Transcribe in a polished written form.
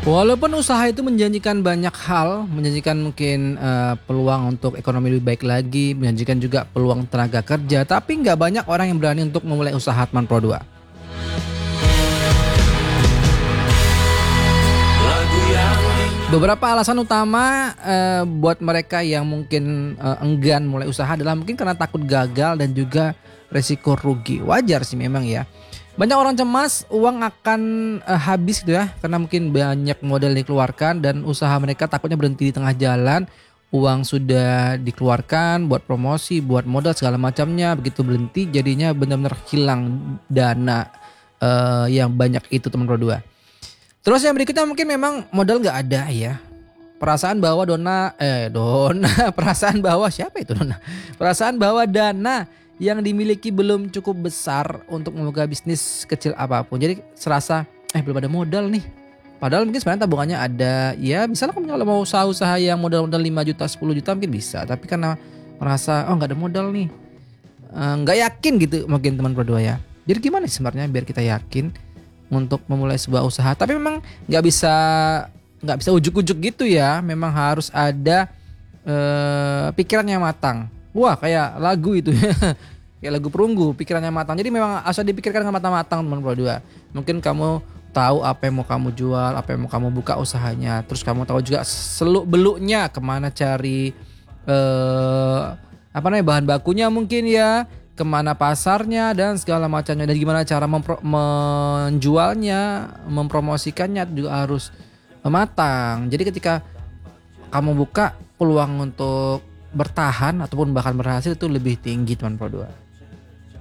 Walaupun usaha itu menjanjikan banyak hal, menjanjikan mungkin, peluang untuk ekonomi lebih baik lagi, menjanjikan juga peluang tenaga kerja, tapi nggak banyak orang yang berani untuk memulai usaha Hatman Pro 2. Beberapa alasan utama, buat mereka yang mungkin, enggan mulai usaha adalah mungkin karena takut gagal dan juga resiko rugi. Wajar sih memang ya. Banyak orang cemas uang akan, habis gitu ya, karena mungkin banyak modal dikeluarkan dan usaha mereka takutnya berhenti di tengah jalan. Uang sudah dikeluarkan buat promosi, buat modal segala macamnya, begitu berhenti jadinya benar-benar hilang dana, yang banyak itu teman Pro 2. Terus yang berikutnya mungkin memang modal nggak ada ya. Perasaan bahwa perasaan bahwa siapa itu Dona? Perasaan bahwa dana yang dimiliki belum cukup besar untuk membuka bisnis kecil apapun. Jadi serasa belum ada modal nih. Padahal mungkin sebenarnya tabungannya ada. Ya bisa lah kalau mau usaha-usaha yang modal-modal 5 juta, 10 juta mungkin bisa. Tapi karena merasa nggak ada modal nih. Nggak yakin gitu mungkin teman Pro 2 ya. Jadi gimana sih sebenarnya biar kita yakin untuk memulai sebuah usaha, tapi memang nggak bisa ujuk-ujuk gitu ya. Memang harus ada pikirannya matang. Wah kayak lagu itu kayak lagu Perunggu, pikirannya matang. Jadi memang asal dipikirkan dengan matang-matang teman Pro 2. Mungkin kamu tahu apa yang mau kamu jual, apa yang mau kamu buka usahanya. Terus kamu tahu juga seluk beluknya kemana cari bahan bakunya mungkin ya, kemana pasarnya dan segala macamnya, dan gimana cara menjualnya, mempromosikannya juga harus matang. Jadi ketika kamu buka, peluang untuk bertahan ataupun bahkan berhasil itu lebih tinggi teman Pro 2.